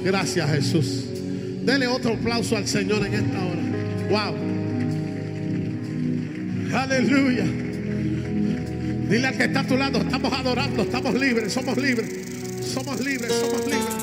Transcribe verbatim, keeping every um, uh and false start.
Gracias, Jesús. Dele otro aplauso al Señor en esta hora. Wow. Aleluya. Dile al que está a tu lado: estamos adorando, estamos libres, somos libres. Somos libres, somos libres.